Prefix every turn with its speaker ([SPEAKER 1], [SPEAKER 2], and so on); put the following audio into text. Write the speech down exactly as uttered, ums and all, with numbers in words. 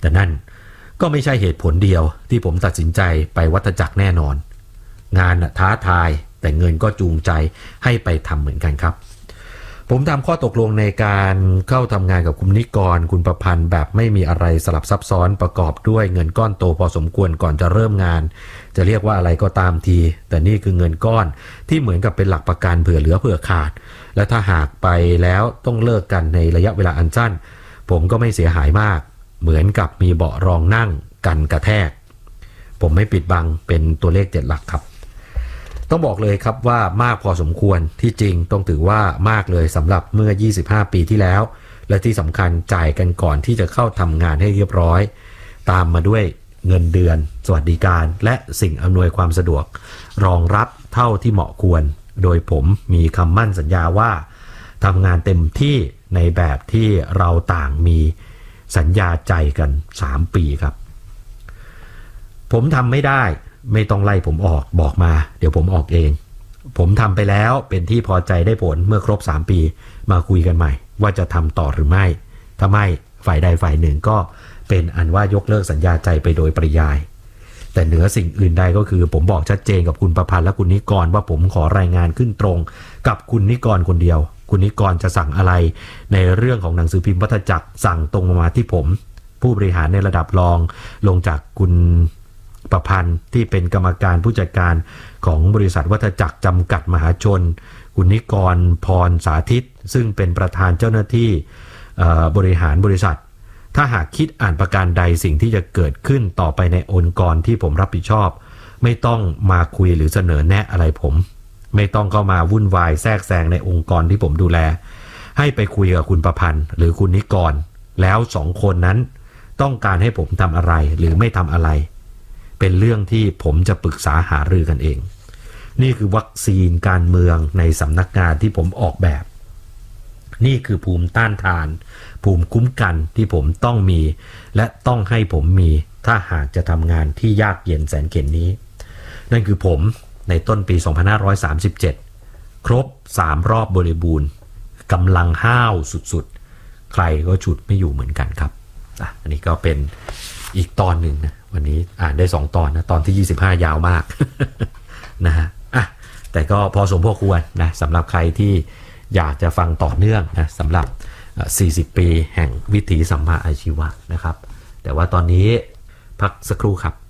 [SPEAKER 1] แต่นั่นก็ไม่ใช่เหตุผลเดียวที่ผมตัดสินใจไปวัฏจักรแน่นอนงานท้าทายแต่เงินก็จูงใจให้ไปทำเหมือนกันครับผมทำข้อตกลงในการเข้าทำงานกับคุณนิกรคุณประพันธ์แบบไม่มีอะไรสลับซับซ้อนประกอบด้วยเงินก้อนโตพอสมควรก่อนจะเริ่มงานจะเรียกว่าอะไรก็ตามทีแต่นี่คือเงินก้อนที่เหมือนกับเป็นหลักประกันเผื่อเหลือเผื่อขาดและถ้าหากไปแล้วต้องเลิกกันในระยะเวลาอันสั้นผมก็ไม่เสียหายมากเหมือนกับมีเบาะรองนั่งกันกระแทกผมไม่ปิดบังเป็นตัวเลขเจ็ดหลักครับต้องบอกเลยครับว่ามากพอสมควรที่จริงต้องถือว่ามากเลยสำหรับเมื่อยี่สิบห้าปีที่แล้วและที่สำคัญจ่ายกันก่อนที่จะเข้าทำงานให้เรียบร้อยตามมาด้วยเงินเดือนสวัสดิการและสิ่งอำนวยความสะดวกรองรับเท่าที่เหมาะควรโดยผมมีคำมั่นสัญญาว่าทำงานเต็มที่ในแบบที่เราต่างมีสัญญาใจกันสามปีครับผมทำไม่ได้ไม่ต้องไล่ผมออกบอกมาเดี๋ยวผมออกเองผมทำไปแล้วเป็นที่พอใจได้ผลเมื่อครบสามปีมาคุยกันใหม่ว่าจะทำต่อหรือไม่ถ้าไม่ฝ่ายใดฝ่ายหนึ่งก็เป็นอันว่ายกเลิกสัญญาใจไปโดยปริยายแต่เหนือสิ่งอื่นใดก็คือผมบอกชัดเจนกับคุณประพันธ์และคุณนิกรว่าผมขอรายงานขึ้นตรงกับคุณนิกรคนเดียวคุณนิกรจะสั่งอะไรในเรื่องของหนังสือพิมพ์วัฏจักรสั่งตรงมาที่ผมผู้บริหารในระดับรองลงจากคุณประพันธ์ที่เป็นกรรมการผู้จัดการของบริษัทวัฏจักรจำกัดมหาชนคุณนิกรพรสาธิตซึ่งเป็นประธานเจ้าหน้าที่บริหารบริษัทถ้าหากคิดอ่านประการใดสิ่งที่จะเกิดขึ้นต่อไปในองค์กรที่ผมรับผิดชอบไม่ต้องมาคุยหรือเสนอแนะอะไรผมไม่ต้องเข้ามาวุ่นวายแทรกแซงในองค์กรที่ผมดูแลให้ไปคุยกับคุณประพันธ์หรือคุณนิกรแล้วสองคนนั้นต้องการให้ผมทำอะไรหรือไม่ทำอะไรเป็นเรื่องที่ผมจะปรึกษาหารือกันเองนี่คือวัคซีนการเมืองในสำนักงานที่ผมออกแบบนี่คือภูมิต้านทานภูมิคุ้มกันที่ผมต้องมีและต้องให้ผมมีถ้าหากจะทำงานที่ยากเย็นแสนเข็ญนี้นั่นคือผมในต้นปีสองพันห้าร้อยสามสิบเจ็ดครบสามรอบบริบูรณ์กำลังห้าวสุดๆใครก็ฉุดไม่อยู่เหมือนกันครับอ่ะอันนี้ก็เป็นอีกตอนหนึ่งนะวันนี้อ่านได้สองตอนนะตอนที่ยี่สิบห้ายาวมาก นะฮะอ่ะแต่ก็พอสมควรนะสำหรับใครที่อยากจะฟังต่อเนื่องนะสำหรับสี่สิบปีแห่งวิถีสัมมาอาชีวะนะครับแต่ว่าตอนนี้พักสักครู่ครับ